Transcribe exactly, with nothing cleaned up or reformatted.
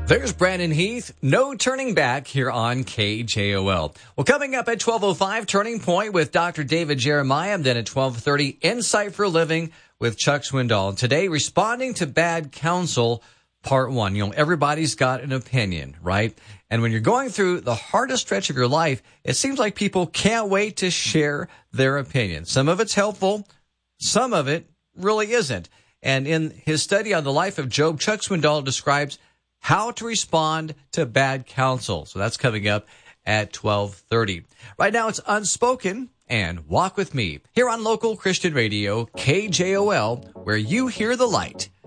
There's Brandon Heath. No turning back here on K J O L. Well, coming up at twelve oh five, Turning Point with Doctor David Jeremiah. Then at twelve thirty, Insight for a Living with Chuck Swindoll. Today, responding to bad counsel, part one. You know, everybody's got an opinion, right? And when you're going through the hardest stretch of your life, it seems like people can't wait to share their opinion. Some of it's helpful. Some of it really isn't. And in his study on the life of Job, Chuck Swindoll describes how to respond to bad counsel. So that's coming up at twelve thirty. Right now it's Unspoken and Walk With Me here on local Christian radio, K J O L, where you hear the light.